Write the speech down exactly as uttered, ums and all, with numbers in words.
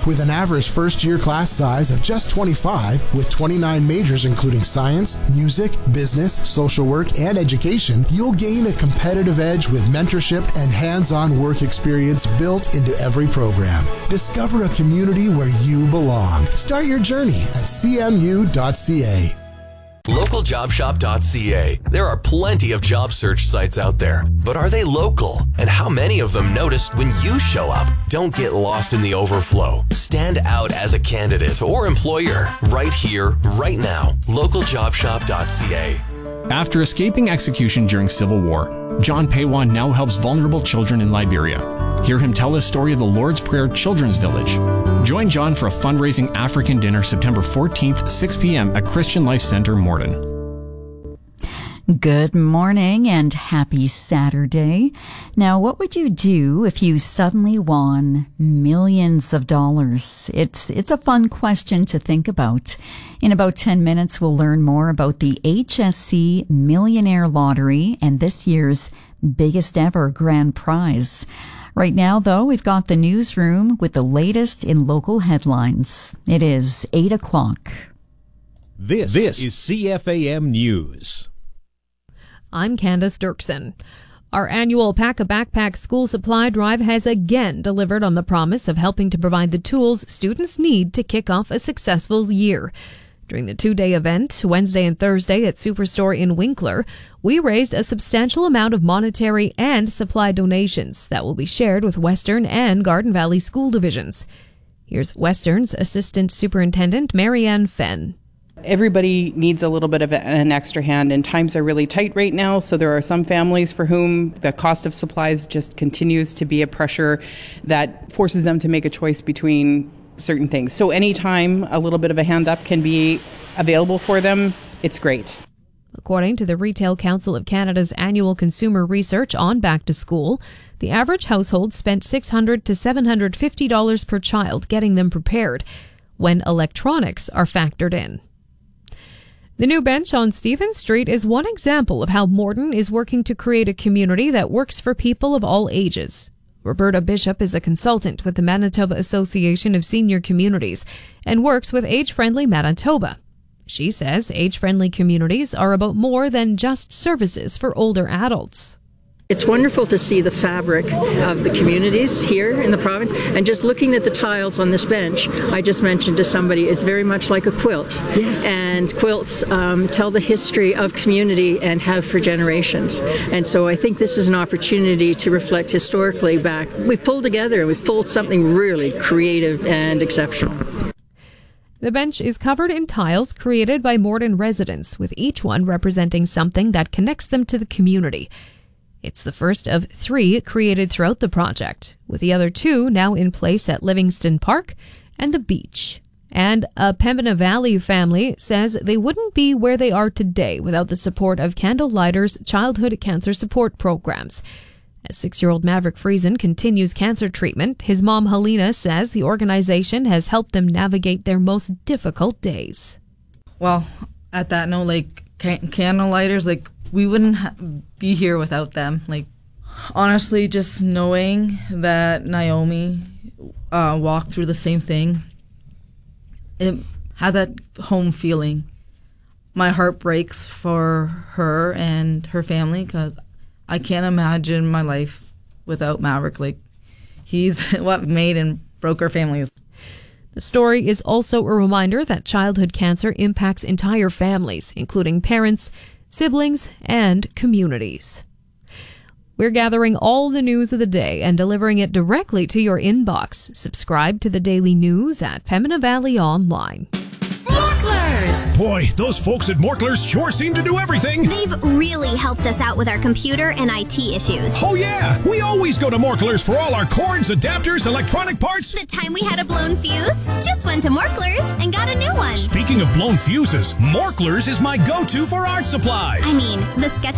With an average first-year class size of just twenty-five, with twenty-nine majors including science, music, business, social work, and education, you'll gain a competitive edge with mentorship and hands-on work experience built into every program. Discover a community where you belong. Start your journey at c m u dot c a. local job shop dot c a. There are plenty of job search sites out there, but are they local? And how many of them notice when you show up? Don't get lost in the overflow. Stand out as a candidate or employer right here, right now. local job shop dot c a. After escaping execution during Civil War, John Paywan now helps vulnerable children in Liberia. Hear him tell his story of the Lord's Prayer Children's Village. Join John for a fundraising African dinner September fourteenth, six p.m. at Christian Life Center, Morden. Good morning and happy Saturday. Now, what would you do if you suddenly won millions of dollars? It's it's a fun question to think about. In about ten minutes, we'll learn more about the H S C Millionaire Lottery and this year's biggest ever grand prize. Right now, though, we've got the newsroom with the latest in local headlines. It is eight o'clock. This, this is C F A M News. I'm Candace Dirksen. Our annual Pack a Backpack school supply drive has again delivered on the promise of helping to provide the tools students need to kick off a successful year. During the two-day event, Wednesday and Thursday at Superstore in Winkler, we raised a substantial amount of monetary and supply donations that will be shared with Western and Garden Valley school divisions. Here's Western's Assistant Superintendent Marianne Fenn. Everybody needs a little bit of an extra hand, and times are really tight right now, so there are some families for whom the cost of supplies just continues to be a pressure that forces them to make a choice between certain things. So anytime a little bit of a hand up can be available for them, it's great. According to the Retail Council of Canada's annual consumer research on back to school, the average household spent six hundred to seven hundred fifty dollars per child getting them prepared, when electronics are factored in. The new bench on Stephen Street is one example of how Morden is working to create a community that works for people of all ages. Roberta Bishop is a consultant with the Manitoba Association of Senior Communities and works with Age Friendly Manitoba. She says age-friendly communities are about more than just services for older adults. It's wonderful to see the fabric of the communities here in the province, and just looking at the tiles on this bench, I just mentioned to somebody, it's very much like a quilt. Yes. And quilts um, tell the history of community and have for generations. And so I think this is an opportunity to reflect historically back. We've pulled together and we've pulled something really creative and exceptional. The bench is covered in tiles created by Morden residents, with each one representing something that connects them to the community. It's the first of three created throughout the project, with the other two now in place at Livingston Park and the beach. And a Pembina Valley family says they wouldn't be where they are today without the support of Candlelighters childhood cancer support programs. As six-year-old Maverick Friesen continues cancer treatment, his mom Helena says the organization has helped them navigate their most difficult days. Well, at that note, like can- Candlelighters, like we wouldn't ha- be here without them. Like, honestly, just knowing that Naomi uh, walked through the same thing, it had that home feeling. My heart breaks for her and her family because I can't imagine my life without Maverick. Like, he's what made and broke our families. The story is also a reminder that childhood cancer impacts entire families, including parents, siblings, and communities. We're gathering all the news of the day and delivering it directly to your inbox. Subscribe to the daily news at Pembina Valley Online. Morklers! Boy, those folks at Morklers sure seem to do everything. They've really helped us out with our computer and I T issues. Oh yeah, we always go to Morklers for all our cords, adapters, electronic parts. The time we had a blown fuse, just went to Morklers and got a new one. Speaking of blown fuses, Morklers is my go-to for art supplies. I mean, the sketch